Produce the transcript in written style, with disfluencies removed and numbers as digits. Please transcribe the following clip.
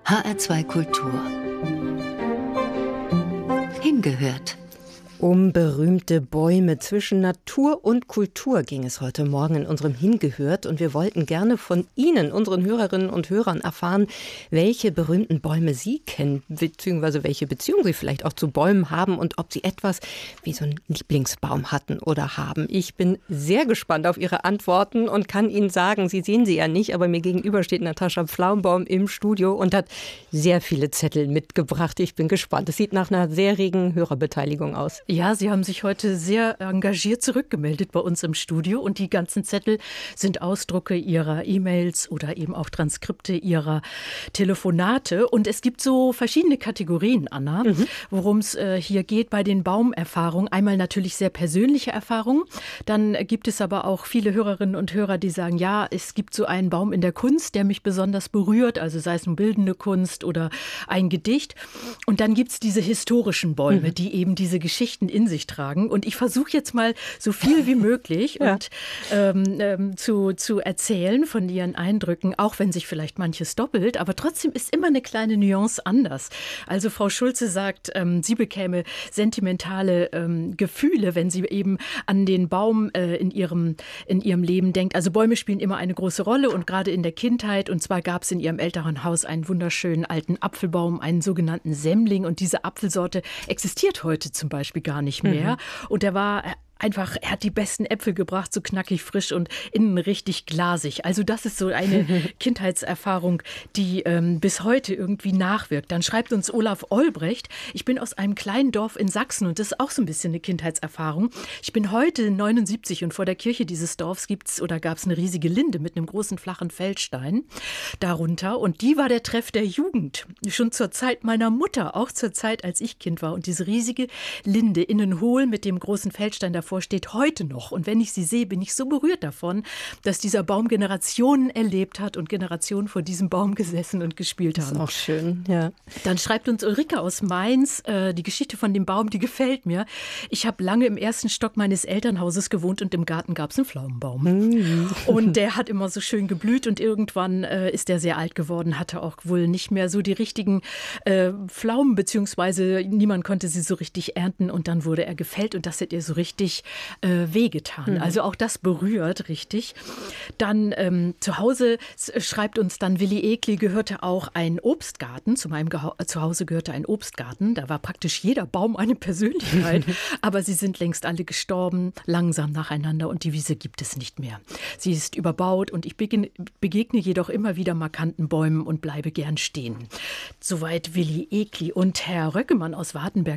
HR2 Kultur. Hingehört. Um berühmte Bäume. Zwischen Natur und Kultur ging es heute Morgen in unserem Hingehört. Und wir wollten gerne von Ihnen, unseren Hörerinnen und Hörern, erfahren, welche berühmten Bäume Sie kennen, beziehungsweise welche Beziehung Sie vielleicht auch zu Bäumen haben und ob Sie etwas wie so einen Lieblingsbaum hatten oder haben. Ich bin sehr gespannt auf Ihre Antworten und kann Ihnen sagen, Sie sehen sie ja nicht, aber mir gegenüber steht Natascha Pflaumbaum im Studio und hat sehr viele Zettel mitgebracht. Ich bin gespannt. Es sieht nach einer sehr regen Hörerbeteiligung aus. Ja, Sie haben sich heute sehr engagiert zurückgemeldet bei uns im Studio und die ganzen Zettel sind Ausdrucke Ihrer E-Mails oder eben auch Transkripte Ihrer Telefonate. Und es gibt so verschiedene Kategorien, Anna, worum es hier geht bei den Baumerfahrungen. Einmal natürlich sehr persönliche Erfahrungen. Dann gibt es aber auch viele Hörerinnen und Hörer, die sagen, ja, es gibt so einen Baum in der Kunst, der mich besonders berührt, also sei es nun bildende Kunst oder ein Gedicht. Und dann gibt es diese historischen Bäume, die eben diese Geschichten in sich tragen. Und ich versuche jetzt mal so viel wie möglich und zu erzählen von ihren Eindrücken, auch wenn sich vielleicht manches doppelt, aber trotzdem ist immer eine kleine Nuance anders. Also Frau Schulze sagt, sie bekäme sentimentale Gefühle, wenn sie eben an den Baum in ihrem Leben denkt. Also Bäume spielen immer eine große Rolle und gerade in der Kindheit. Und zwar gab es in ihrem Elternhaus einen wunderschönen alten Apfelbaum, einen sogenannten Semmling. Und diese Apfelsorte existiert heute zum Beispiel gar nicht mehr. Und er war einfach, er hat die besten Äpfel gebracht, so knackig frisch und innen richtig glasig. Also das ist so eine Kindheitserfahrung, die bis heute irgendwie nachwirkt. Dann schreibt uns Olaf Olbrecht, ich bin aus einem kleinen Dorf in Sachsen und das ist auch so ein bisschen eine Kindheitserfahrung. Ich bin heute 79 und vor der Kirche dieses Dorfs gab es eine riesige Linde mit einem großen flachen Feldstein darunter und die war der Treff der Jugend. Schon zur Zeit meiner Mutter, auch zur Zeit, als ich Kind war. Und diese riesige Linde, innen hohl mit dem großen Feldstein davor, steht heute noch. Und wenn ich sie sehe, bin ich so berührt davon, dass dieser Baum Generationen erlebt hat und Generationen vor diesem Baum gesessen und gespielt haben. Das ist auch schön, ja. Dann schreibt uns Ulrike aus Mainz, die Geschichte von dem Baum, die gefällt mir. Ich habe lange im ersten Stock meines Elternhauses gewohnt und im Garten gab es einen Pflaumenbaum. Und der hat immer so schön geblüht und irgendwann ist der sehr alt geworden, hatte auch wohl nicht mehr so die richtigen Pflaumen, beziehungsweise niemand konnte sie so richtig ernten und dann wurde er gefällt und das hat ihr so richtig wehgetan. Also auch das berührt richtig. Dann zu Hause schreibt uns dann Willi Ekli, gehörte auch ein Obstgarten. Zu meinem Zuhause gehörte ein Obstgarten. Da war praktisch jeder Baum eine Persönlichkeit. Aber sie sind längst alle gestorben, langsam nacheinander und die Wiese gibt es nicht mehr. Sie ist überbaut und ich begegne jedoch immer wieder markanten Bäumen und bleibe gern stehen. Soweit Willi Ekli. Und Herr Röckemann aus Wartenberg